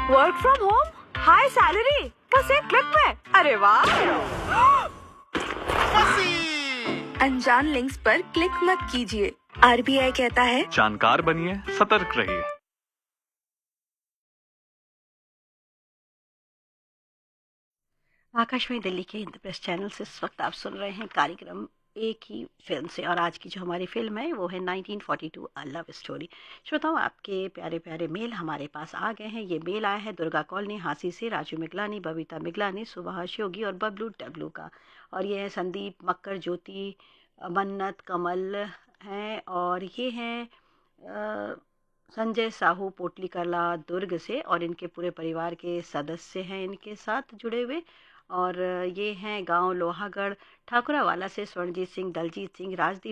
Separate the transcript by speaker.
Speaker 1: Work from home, high salary, बस एक click में। अरे वाह!
Speaker 2: अनजान लिंक्स पर क्लिक मत कीजिए। आरबीआई कहता है
Speaker 3: जानकार बनिए, सतर्क रहिए।
Speaker 4: आकाशवाणी दिल्ली के इंद्रप्रस्थ चैनल से इस वक्त आप सुन रहे हैं कार्यक्रम एक ही फिल्म से, और आज की जो हमारी फिल्म है वो है 1942 अ लव स्टोरी। श्रोताओं, आपके प्यारे प्यारे मेल हमारे पास आ गए हैं। ये मेल आया है दुर्गा कॉलोनी हांसी से राजू मिगलानी, बबीता मिगलानी, सुभाष योगी और बबलू डब्लू का। और ये है संदीप मक्कर, ज्योति, मन्नत, कमल हैं, और ये हैं संजय साहू पोटली कला दुर्ग से, और इनके पूरे परिवार के सदस्य हैं इनके साथ जुड़े हुए। और ये हैं गांव लोहागढ़ ठाकुरावाला से स्वर्णजीत सिंह, दलजीत सिंह, राजदीप